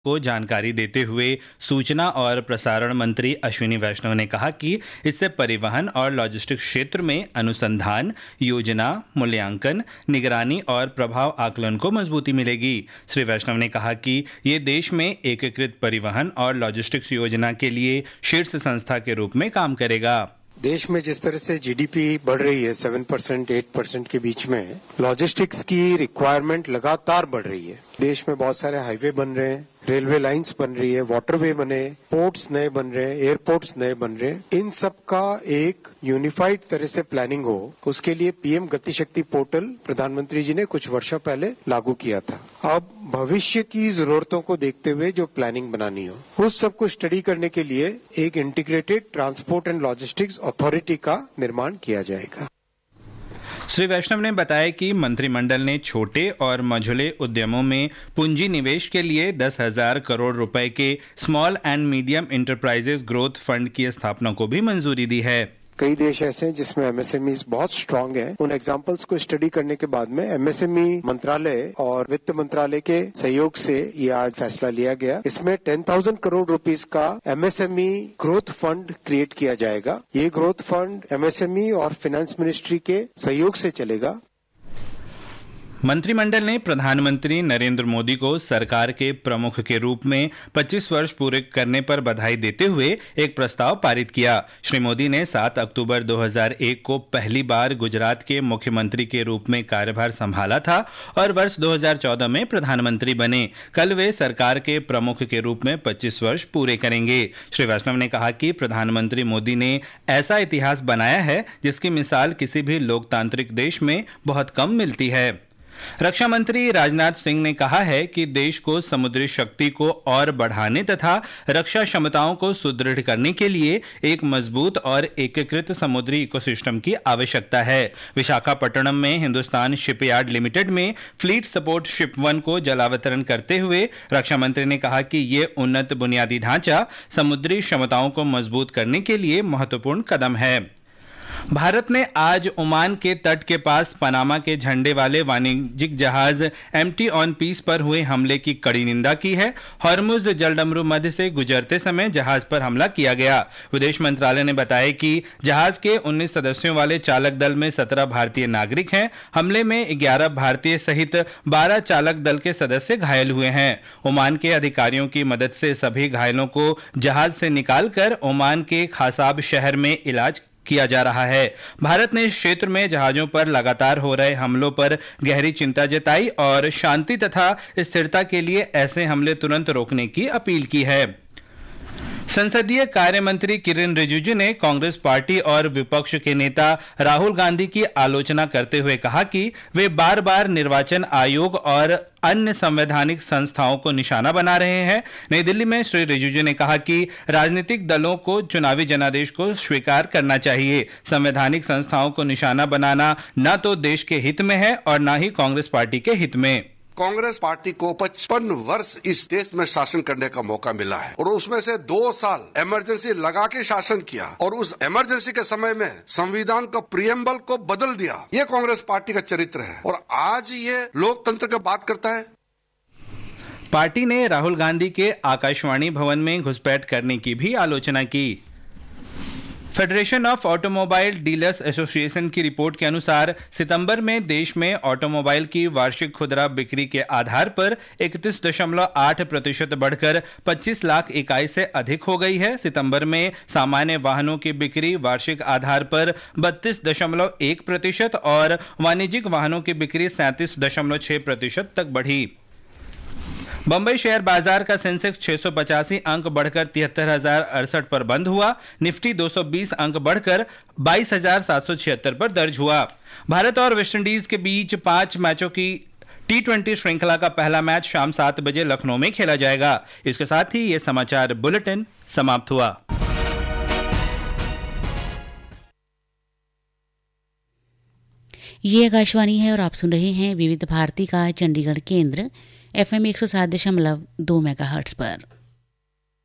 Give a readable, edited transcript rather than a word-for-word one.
को जानकारी देते हुए सूचना और प्रसारण मंत्री अश्विनी वैष्णव ने कहा कि इससे परिवहन और लॉजिस्टिक्स क्षेत्र में अनुसंधान, योजना, मूल्यांकन, निगरानी और प्रभाव आकलन को मजबूती मिलेगी। श्री वैष्णव ने कहा कि ये देश में एकीकृत परिवहन और लॉजिस्टिक्स योजना के लिए शीर्ष संस्था के रूप में काम करेगा। देश में जिस तरह से जीडीपी बढ़ रही है 7%, 8% के बीच में, लॉजिस्टिक्स की रिक्वायरमेंट लगातार बढ़ रही है। देश में बहुत सारे हाईवे बन रहे हैं, रेलवे लाइंस बन रही है, वाटरवे बने, पोर्ट्स नए बन रहे हैं, एयरपोर्ट्स नए बन रहे हैं। इन सब का एक यूनिफाइड तरह से प्लानिंग हो, उसके लिए पीएम गति शक्ति पोर्टल प्रधानमंत्री जी ने कुछ वर्षों पहले लागू किया था। अब भविष्य की जरूरतों को देखते हुए जो प्लानिंग बनानी हो, उस सब को स्टडी करने के लिए एक integrated transport and logistics authority का निर्माण किया जाएगा। श्री वैष्णव ने बताया कि मंत्रिमंडल ने छोटे और मझोले उद्यमों में पूंजी निवेश के लिए 10,000 करोड़ रुपए के small and medium enterprises growth fund की स्थापना को भी मंजूरी दी है। कई देश ऐसे हैं जिसमें एमएसएमई बहुत स्ट्रांग है। उन एग्जांपल्स को स्टडी करने के बाद में एमएसएमई मंत्रालय और वित्त मंत्रालय के सहयोग से ये आज फैसला लिया गया। इसमें 10,000 करोड़ रुपीस का एमएसएमई ग्रोथ फंड क्रिएट किया जाएगा। ये ग्रोथ फंड एमएसएमई और फाइनेंस मिनिस्ट्री के सहयोग से चलेगा। मंत्रिमंडल ने प्रधानमंत्री नरेंद्र मोदी को सरकार के प्रमुख के रूप में 25 वर्ष पूरे करने पर बधाई देते हुए एक प्रस्ताव पारित किया। श्री मोदी ने 7 अक्टूबर 2001 को पहली बार गुजरात के मुख्यमंत्री के रूप में कार्यभार संभाला था और वर्ष 2014 में प्रधानमंत्री बने। कल वे सरकार के प्रमुख के रूप में 25 वर्ष पूरे करेंगे। श्री वैष्णव ने कहा कि प्रधानमंत्री मोदी ने ऐसा इतिहास बनाया है जिसकी मिसाल किसी भी लोकतांत्रिक देश में बहुत कम मिलती है। रक्षा मंत्री राजनाथ सिंह ने कहा है कि देश को समुद्री शक्ति को और बढ़ाने तथा रक्षा क्षमताओं को सुदृढ़ करने के लिए एक मजबूत और एकीकृत समुद्री इकोसिस्टम की आवश्यकता है। विशाखापट्टनम में हिंदुस्तान शिपयार्ड लिमिटेड में फ्लीट सपोर्ट शिप 1 को जलावतरण करते हुए रक्षा मंत्री ने कहा कि ये उन्नत बुनियादी ढांचा समुद्री क्षमताओं को मजबूत करने के लिए महत्वपूर्ण कदम है। भारत ने आज ओमान के तट के पास पनामा के झंडे वाले वाणिज्यिक जहाज एमटी ऑन पीस पर हुए हमले की कड़ी निंदा की है। हॉर्मुज जलडमरू मध्य से गुजरते समय जहाज पर हमला किया गया। विदेश मंत्रालय ने बताया कि जहाज के 19 सदस्यों वाले चालक दल में 17 भारतीय नागरिक हैं। हमले में 11 भारतीय सहित 12 चालक दल के सदस्य घायल हुए हैं। ओमान के अधिकारियों की मदद से सभी घायलों को जहाज से निकालकर ओमान के खासाब शहर में इलाज किया जा रहा है। भारत ने इस क्षेत्र में जहाजों पर लगातार हो रहे हमलों पर गहरी चिंता जताई और शांति तथा स्थिरता के लिए ऐसे हमले तुरंत रोकने की अपील की है। संसदीय कार्य मंत्री किरेन रिजिजू ने कांग्रेस पार्टी और विपक्ष के नेता राहुल गांधी की आलोचना करते हुए कहा कि वे बार बार निर्वाचन आयोग और अन्य संवैधानिक संस्थाओं को निशाना बना रहे हैं। नई दिल्ली में श्री रिजिजू ने कहा कि राजनीतिक दलों को चुनावी जनादेश को स्वीकार करना चाहिए। संवैधानिक संस्थाओं को निशाना बनाना न तो देश के हित में है और न ही कांग्रेस पार्टी के हित में। कांग्रेस पार्टी को 55 वर्ष इस देश में शासन करने का मौका मिला है और उसमें से 2 साल इमरजेंसी लगा के शासन किया और उस इमरजेंसी के समय में संविधान का प्रियम्बल को बदल दिया। ये कांग्रेस पार्टी का चरित्र है और आज ये लोकतंत्र की बात करता है। पार्टी ने राहुल गांधी के आकाशवाणी भवन में घुसपैठ करने की भी आलोचना की। Federation of automobile dealers association की रिपोर्ट के अनुसार सितंबर में देश में ऑटोमोबाइल की वार्षिक खुदरा बिक्री के आधार पर 31.8% बढ़कर 25 लाख इकाई से अधिक हो गई है। सितंबर में सामान्य वाहनों की बिक्री वार्षिक आधार पर 32.1% और वाणिज्यिक वाहनों की बिक्री 37.6% तक बढ़ी। बंबई शेयर बाजार का सेंसेक्स 685 अंक बढ़कर 73,068 पर बंद हुआ। निफ्टी 220 अंक बढ़कर 22,776 पर दर्ज हुआ। भारत और वेस्टइंडीज के बीच 5 मैचों की T20 श्रृंखला का पहला मैच शाम 7 बजे लखनऊ में खेला जाएगा। इसके साथ ही ये समाचार बुलेटिन समाप्त हुआ। ये आकाशवाणी है और आप सुन रहे हैं विविध भारती का चंडीगढ़ केंद्र FM 107.2 मेगाहर्ट्ज पर।